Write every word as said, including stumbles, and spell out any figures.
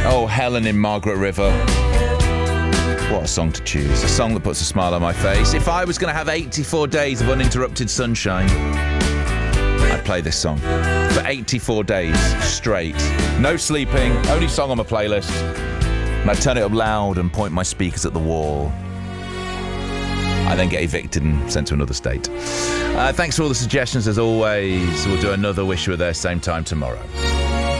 Oh, Helen in Margaret River. What a song to choose. A song that puts a smile on my face. If I was going to have eighty-four days of uninterrupted sunshine, I'd play this song for eighty-four days straight. No sleeping, only song on my playlist. And I'd turn it up loud and point my speakers at the wall. I then get evicted and sent to another state. Uh, thanks for all the suggestions as always. We'll do another Wish You Were There same time tomorrow.